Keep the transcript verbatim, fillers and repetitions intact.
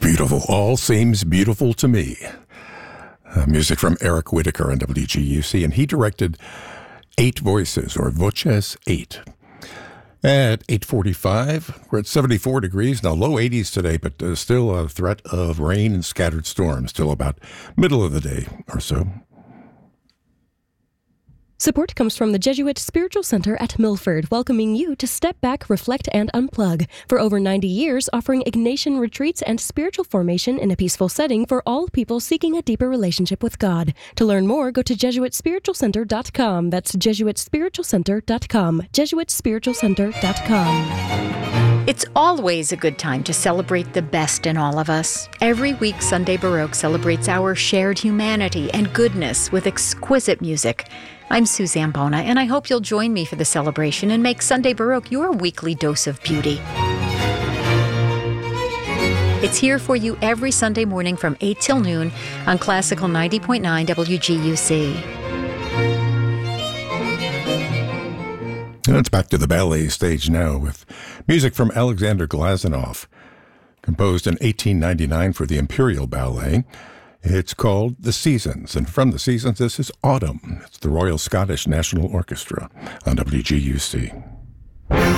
beautiful. All seems beautiful to me. Uh, music from Eric Whitaker on W G U C, and he directed Eight Voices, or Voces eight. At eight forty-five, we're at seventy-four degrees, now low eighties today, but uh, still a threat of rain and scattered storms, still about middle of the day or so. Support comes from the Jesuit Spiritual Center at Milford, welcoming you to step back, reflect, and unplug. For over ninety years, offering Ignatian retreats and spiritual formation in a peaceful setting for all people seeking a deeper relationship with God. To learn more, go to Jesuit Spiritual Center dot com. That's Jesuit Spiritual Center dot com. Jesuit Spiritual Center dot com. It's always a good time to celebrate the best in all of us. Every week, Sunday Baroque celebrates our shared humanity and goodness with exquisite music. I'm Suzanne Bona, and I hope you'll join me for the celebration and make Sunday Baroque your weekly dose of beauty. It's here for you every Sunday morning from eight till noon on Classical ninety point nine W G U C. And it's back to the ballet stage now with music from Alexander Glazunov, composed in eighteen ninety-nine for the Imperial Ballet. It's called The Seasons, and from The Seasons, this is Autumn. It's the Royal Scottish National Orchestra on W G U C.